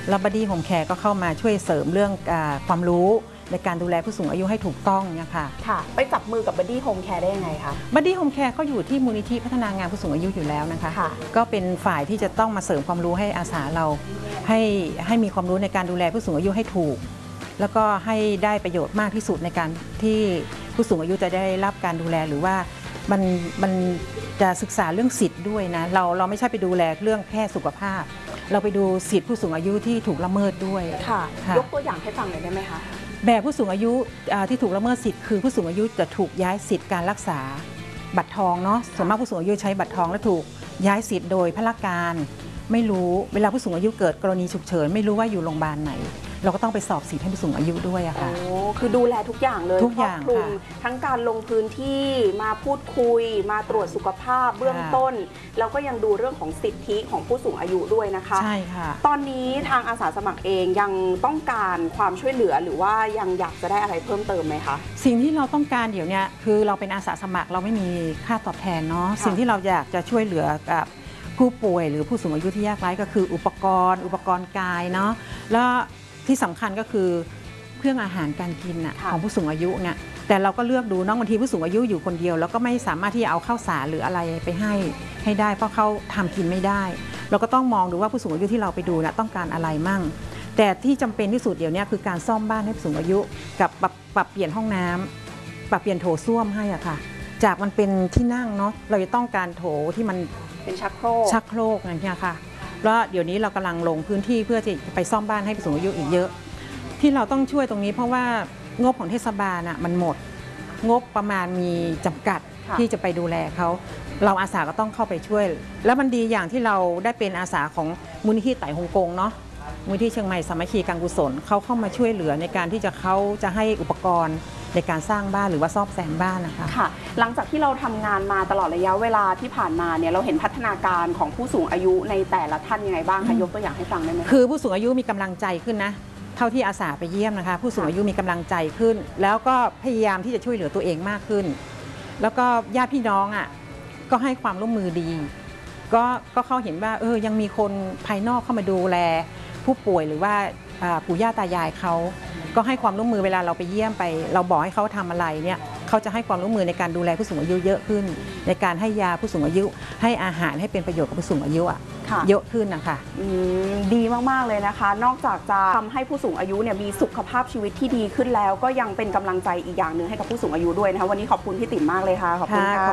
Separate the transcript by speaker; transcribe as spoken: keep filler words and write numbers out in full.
Speaker 1: แล้วบัดดี้โฮมแคร์ก็เข้ามาช่วยเสริมเรื่องความรู้ในการดูแลผู้สูงอายุให้ถูกต้องเนี่ยค่ะ
Speaker 2: ค่ะไปจับมือกับบัดดี้โฮมแคร์ได้ยังไงคะ
Speaker 1: บัดดี้โฮมแคร์เขาอยู่ที่มูลนิธิพัฒนางานผู้สูงอายุอยู่แล้วนะคะก็เป็นฝ่ายที่จะต้องมาเสริมความรู้ให้อาสาเราให้ให้มีความรู้ในการดูแลผู้สูงอายุให้ถูกแล้วก็ให้ได้ประโยชน์มากที่สุดในการที่ผู้สูงอายุจะได้รับการดูแลหรือว่ามันมันจะศึกษาเรื่องสิทธิ์ด้วยนะเราเราไม่ใช่ไปดูแลเรื่องแค่สุขภาพเราไปดูสิทธิผู้สูงอายุที่ถูกละเมิดด้วย
Speaker 2: ค่ะยกตัวอย่างให้ฟังหน่อยได้ไหมคะ
Speaker 1: แบบผู้สูงอายุที่ถูกละเมิดสิทธิ์คือผู้สูงอายุจะถูกย้ายสิทธิ์การรักษาบัตรทองเนาะส่วนมากผู้สูงอายุใช้บัตรทองและถูกย้ายสิทธิ์โดยพละการไม่รู้เวลาผู้สูงอายุเกิดกรณีฉุกเฉินไม่รู้ว่าอยู่โรงพยาบาลไหนเราก็ต้องไปสอบสิทธิ์ให้ผู้สูงอายุด้วยอะค่ะ
Speaker 2: โอ้คือดูแลทุกอย่างเลย
Speaker 1: ทุกอย่างค่ะ
Speaker 2: ทั้งการลงพื้นที่มาพูดคุยมาตรวจสุขภาพเบื้องต้นแล้วก็ยังดูเรื่องของสิทธิของผู้สูงอายุด้วยนะคะ
Speaker 1: ใช่ค่ะ
Speaker 2: ตอนนี้ทางอาสาสมัครเองยังต้องการความช่วยเหลือหรือว่ายังอยากจะได้อะไรเพิ่มเติมไหมคะ
Speaker 1: สิ่งที่เราต้องการเดี๋ยวนี้คือเราเป็นอาสาสมัครเราไม่มีค่าตอบแทนเนาะสิ่งที่เราอยากจะช่วยเหลือกับผู้ป่วยหรือผู้สูงอายุที่ยากไร้ก็คืออุปกรณ์อุปกรณ์กายเนาะแล้วที่สำคัญก็คือเครื่องอาหารการกินของผู้สูงอายุเนี่ยแต่เราก็เลือกดูน้องบางทีผู้สูงอายุอยู่คนเดียวแล้วก็ไม่สามารถที่จะเอาข้าวสารหรืออะไรไปให้ให้ได้เพราะเขาทำกินไม่ได้เราก็ต้องมองดูว่าผู้สูงอายุที่เราไปดูนะต้องการอะไรมั่งแต่ที่จำเป็นที่สุดเดี๋ยวนี้คือการซ่อมบ้านให้ผู้สูงอายุกับปรับปรับเปลี่ยนห้องน้ำปรับเปลี่ยนโถส้วมให้อะค่ะจากมันเป็นที่นั่งเนาะเราจะต้องการโถที่มัน
Speaker 2: เป็นชักโครก
Speaker 1: ชักโครกอะไรอย่างเงี้ยค่ะแล้วเดี๋ยวนี้เรากำลังลงพื้นที่เพื่อจะไปซ่อมบ้านให้ผู้สูงอายุอีกเยอะที่เราต้องช่วยตรงนี้เพราะว่างบของเทศบาลน่ะมันหมดงบประมาณมีจำกัดที่จะไปดูแลเขาเราอาสาก็ต้องเข้าไปช่วยแล้วมันดีอย่างที่เราได้เป็นอาสาของมูลนิธิไต่ฮงกงเนาะมูลนิธิเชียงใหม่สามัคคีการกุศลเขาเข้ามาช่วยเหลือในการที่จะเขาจะให้อุปกรณ์ในการสร้างบ้านหรือว่าซ่อมแซมบ้านนะคะ
Speaker 2: ค่ะหลังจากที่เราทำงานมาตลอดระยะเวลาที่ผ่านมาเนี่ยเราเห็นพัฒนาการของผู้สูงอายุในแต่ละท่านยังไงบ้างคะยกตัวอย่างให้ฟังได้ไหม
Speaker 1: คือผู้สูงอายุมีกำลังใจขึ้นนะเท่าที่อาสาไปเยี่ยมนะคะผู้สูงอายุมีกำลังใจขึ้นแล้วก็พยายามที่จะช่วยเหลือตัวเองมากขึ้นแล้วก็ญาติพี่น้องอ่ะก็ให้ความร่วมมือดีก็ก็เขาเห็นว่าเออยังมีคนภายนอกเข้ามาดูแลผู้ป่วยหรือว่าปู่ย่าตายายเขาก็ให้ความร่วมมือเวลาเราไปเยี่ยมไปเราบอกให้เขาทำอะไรเนี่ยเขาจะให้ความร่วมมือในการดูแลผู้สูงอายุเยอะขึ้นในการให้ยาผู้สูงอายุให้อาหารให้เป็นประโยชน์กับผู้สูงอายุอ่ะเยอะขึ้นนะคะ
Speaker 2: ดีมากๆเลยนะคะนอกจากจะทำให้ผู้สูงอายุเนี่ยมีสุขภาพชีวิตที่ดีขึ้นแล้วก็ยังเป็นกำลังใจอีกอย่างหนึ่งให้กับผู้สูงอายุด้วยนะคะวันนี้ขอบคุณพี่ติ๋มมากเลยค่ะขอบคุณค่ะ